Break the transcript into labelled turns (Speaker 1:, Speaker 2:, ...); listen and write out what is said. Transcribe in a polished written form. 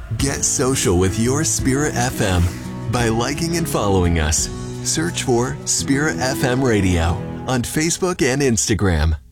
Speaker 1: Get social with your Spirit FM by liking and following us. Search for Spirit FM Radio on Facebook and Instagram.